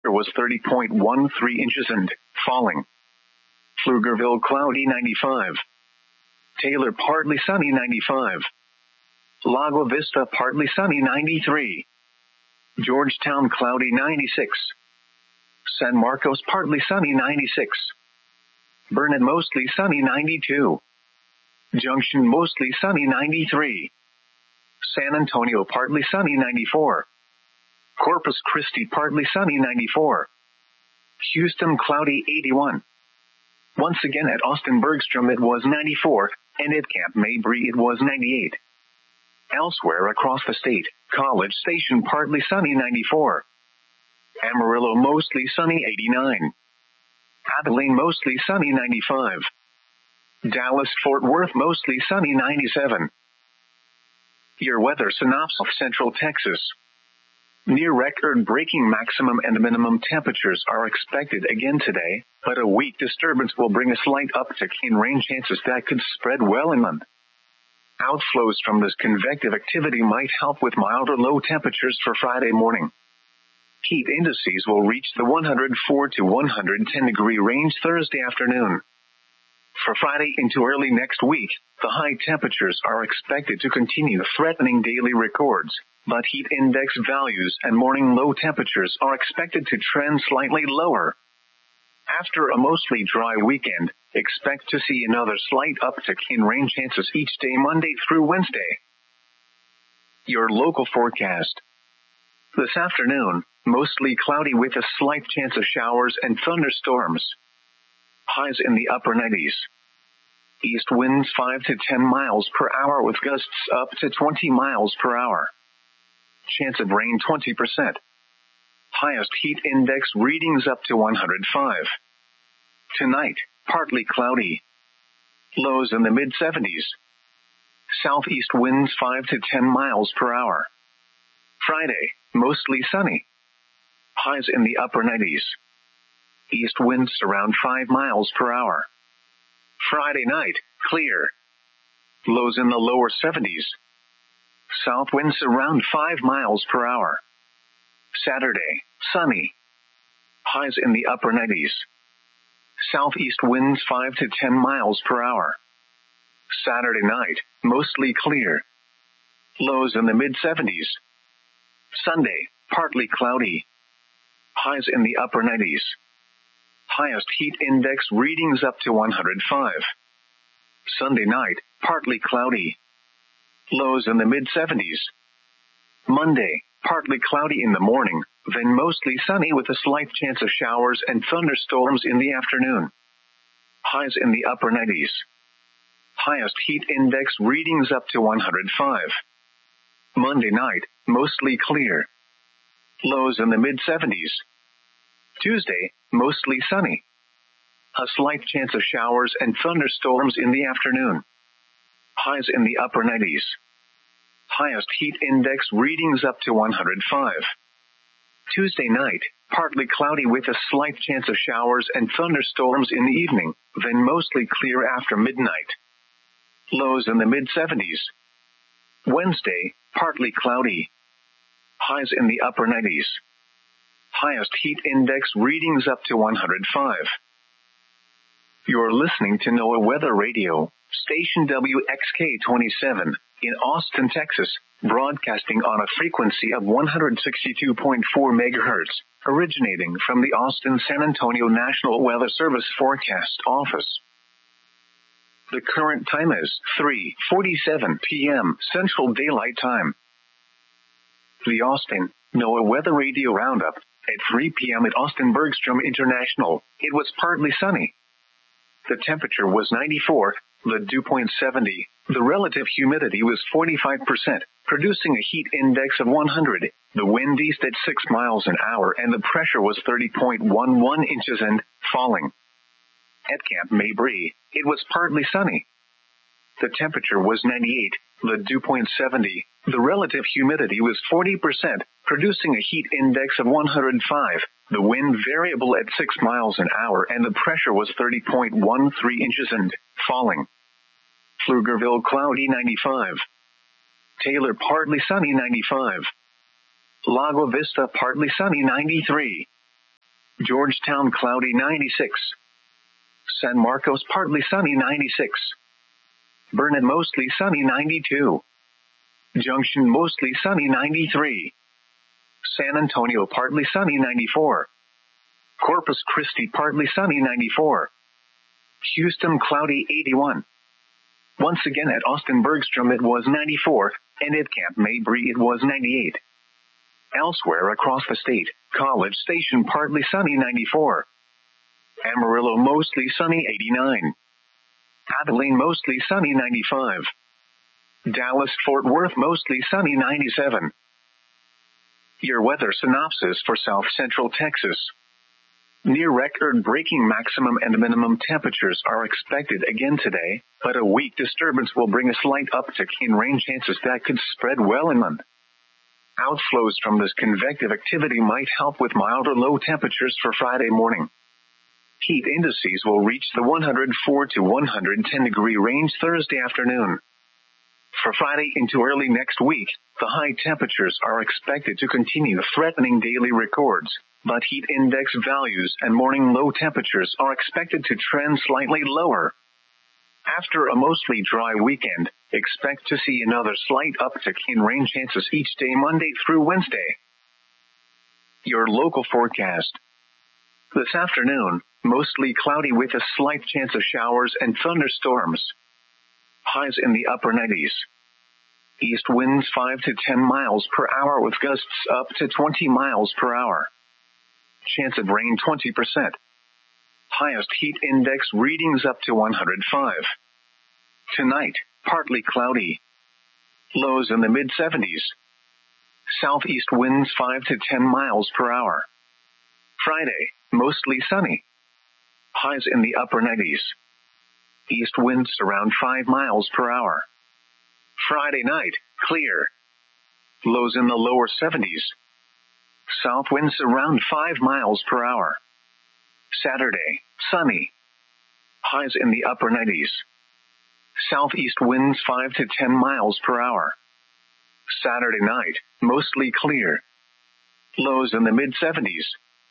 pressure was 30.13 inches and falling. Pflugerville cloudy 95. Taylor partly sunny 95. Lago Vista partly sunny 93. Georgetown cloudy 96. San Marcos partly sunny 96. Burnet mostly sunny 92. Junction mostly sunny 93. San Antonio partly sunny 94. Corpus Christi partly sunny 94. Houston cloudy 81. Once again at Austin Bergstrom it was 94, and at Camp Mabry it was 98. Elsewhere across the state, College Station partly sunny 94. Amarillo mostly sunny 89. Abilene mostly sunny 95. Dallas-Fort Worth mostly sunny 97. Your weather synopsis of Central Texas. Near record-breaking maximum and minimum temperatures are expected again today, but a weak disturbance will bring a slight uptick in rain chances that could spread well inland. Outflows from this convective activity might help with milder low temperatures for Friday morning. Heat indices will reach the 104 to 110 degree range Thursday afternoon. For Friday into early next week, the high temperatures are expected to continue threatening daily records, but heat index values and morning low temperatures are expected to trend slightly lower. After a mostly dry weekend, expect to see another slight uptick in rain chances each day Monday through Wednesday. Your local forecast. This afternoon, mostly cloudy with a slight chance of showers and thunderstorms. Highs in the upper 90s. East winds 5 to 10 miles per hour with gusts up to 20 miles per hour. Chance of rain 20%. Highest heat index readings up to 105. Tonight, partly cloudy. Lows in the mid-70s. Southeast winds 5 to 10 miles per hour. Friday, mostly sunny. Highs in the upper 90s. East winds around 5 miles per hour. Friday night, clear. Lows in the lower 70s. South winds around 5 miles per hour. Saturday, sunny. Highs in the upper 90s. Southeast winds 5 to 10 miles per hour. Saturday night, mostly clear. Lows in the mid-70s. Sunday, partly cloudy. Highs in the upper 90s. Highest heat index readings up to 105. Sunday night, partly cloudy. Lows in the mid-70s. Monday, partly cloudy in the morning, then mostly sunny with a slight chance of showers and thunderstorms in the afternoon. Highs in the upper 90s. Highest heat index readings up to 105. Monday night, mostly clear. Lows in the mid-70s. Tuesday, mostly sunny. A slight chance of showers and thunderstorms in the afternoon. Highs in the upper 90s. Highest heat index readings up to 105. Tuesday night, partly cloudy with a slight chance of showers and thunderstorms in the evening, then mostly clear after midnight. Lows in the mid-70s. Wednesday, partly cloudy. Highs in the upper 90s. Highest heat index readings up to 105. You're listening to NOAA Weather Radio, station WXK-27, in Austin, Texas, broadcasting on a frequency of 162.4 megahertz, originating from the Austin-San Antonio National Weather Service Forecast Office. The current time is 3:47 p.m. Central Daylight Time. The Austin NOAA Weather Radio Roundup. At 3 p.m. at Austin Bergstrom International, it was partly sunny. The temperature was 94, the dew point 70, the relative humidity was 45%, producing a heat index of 100, the wind east at 6 miles an hour, and the pressure was 30.11 inches and falling. At Camp Mabry, it was partly sunny. The temperature was 98, the dew point 70, the relative humidity was 40%, producing a heat index of 105, the wind variable at 6 miles an hour, and the pressure was 30.13 inches and falling. Pflugerville cloudy 95. Taylor partly sunny 95. Lago Vista partly sunny 93. Georgetown cloudy 96. San Marcos partly sunny 96. Burnet mostly sunny 92. Junction mostly sunny 93. San Antonio partly sunny 94. Corpus Christi partly sunny 94. Houston cloudy 81. Once again at Austin Bergstrom it was 94, and at Camp Mabry it was 98. Elsewhere across the state, College Station partly sunny 94. Amarillo mostly sunny 89. Abilene mostly sunny 95. Dallas-Fort Worth mostly sunny 97. Your weather synopsis for South Central Texas. Near record-breaking maximum and minimum temperatures are expected again today, but a weak disturbance will bring a slight uptick in rain chances that could spread well inland. Outflows from this convective activity might help with milder low temperatures for Friday morning. Heat indices will reach the 104 to 110 degree range Thursday afternoon. For Friday into early next week, the high temperatures are expected to continue threatening daily records, but heat index values and morning low temperatures are expected to trend slightly lower. After a mostly dry weekend, expect to see another slight uptick in rain chances each day Monday through Wednesday. Your local forecast. This afternoon, mostly cloudy with a slight chance of showers and thunderstorms. Highs in the upper 90s. East winds 5 to 10 miles per hour with gusts up to 20 miles per hour. Chance of rain 20%. Highest heat index readings up to 105. Tonight, partly cloudy. Lows in the mid-70s. Southeast winds 5 to 10 miles per hour. Friday, mostly sunny. Highs in the upper 90s. East winds around 5 miles per hour. Friday night, clear. Lows in the lower 70s. South winds around 5 miles per hour. Saturday, sunny. Highs in the upper 90s. Southeast winds 5 to 10 miles per hour. Saturday night, mostly clear. Lows in the mid-70s.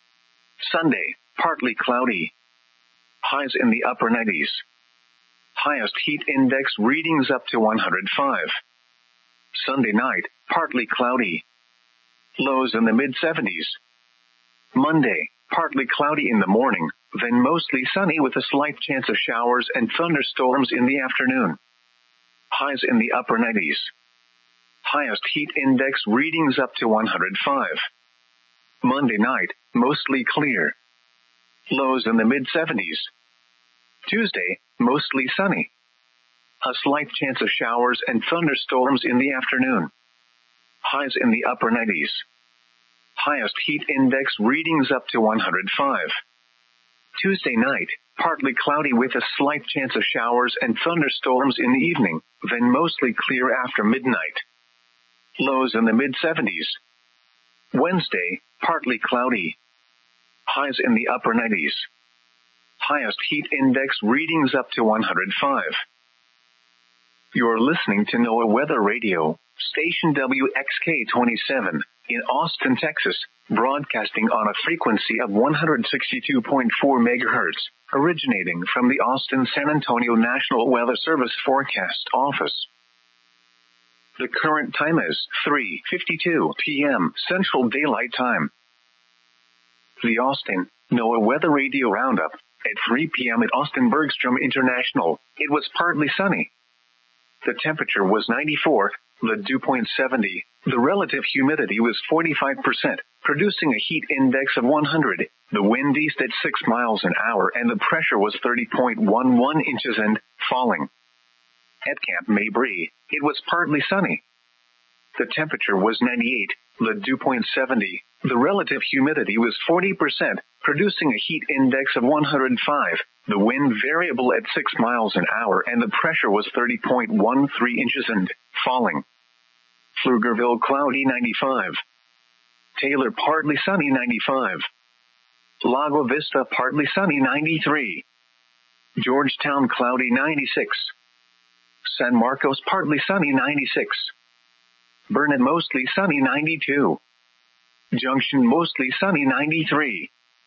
Sunday, partly cloudy. Highs in the upper 90s. Highest heat index readings up to 105. Sunday night, partly cloudy. Lows in the mid-70s. Monday, partly cloudy in the morning, then mostly sunny with a slight chance of showers and thunderstorms in the afternoon. Highs in the upper 90s. Highest heat index readings up to 105. Monday night, mostly clear. Lows in the mid-70s. Tuesday, mostly sunny. A slight chance of showers and thunderstorms in the afternoon. Highs in the upper 90s. Highest heat index readings up to 105. Tuesday night, partly cloudy with a slight chance of showers and thunderstorms in the evening, then mostly clear after midnight. Lows in the mid-70s. Wednesday, partly cloudy. Highs in the upper 90s. Highest heat index readings up to 105. You're listening to NOAA Weather Radio, station WXK-27, in Austin, Texas, broadcasting on a frequency of 162.4 MHz, originating from the Austin-San Antonio National Weather Service Forecast Office. The current time is 3:52 p.m. Central Daylight Time. The Austin NOAA Weather Radio Roundup. At 3 p.m. at Austin Bergstrom International, it was partly sunny. The temperature was 94, the dew point 70, the relative humidity was 45%, producing a heat index of 100, the wind east at 6 miles an hour, and the pressure was 30.11 inches and falling. At Camp Mabry, it was partly sunny. The temperature was 98, the dew point 70, the relative humidity was 40%, producing a heat index of 105, the wind variable at 6 miles an hour, and the pressure was 30.13 inches and falling. Pflugerville cloudy 95. Taylor partly sunny 95. Lago Vista partly sunny 93. Georgetown cloudy 96. San Marcos partly sunny 96. Burnet mostly sunny 92. Junction mostly sunny 93.